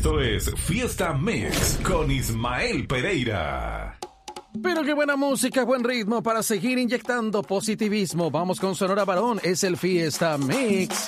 Esto es Fiesta Mix con Ismael Pereira. Pero qué buena música, buen ritmo para seguir inyectando positivismo. Vamos con Sonora Varón, es el Fiesta Mix.